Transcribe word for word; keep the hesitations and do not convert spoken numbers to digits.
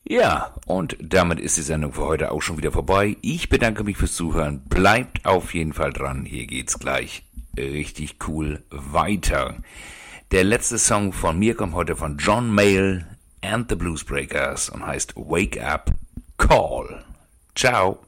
Ja, und damit ist die Sendung für heute auch schon wieder vorbei. Ich bedanke mich fürs Zuhören. Bleibt auf jeden Fall dran. Hier geht's gleich richtig cool weiter. Der letzte Song von mir kommt heute von John Mayall and the Bluesbreakers und heißt Wake Up Call. Ciao.